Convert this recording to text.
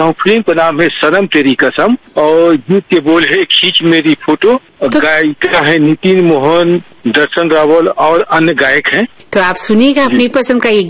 करता हूँ। फिल्म का नाम है सनम तेरी कसम और गीत के बोल है खींच मेरी फोटो। गायिका है नितिन मोहन, दर्शन रावल और अन्य गायक हैं। तो आप सुनिएगा अपनी पसंद का ये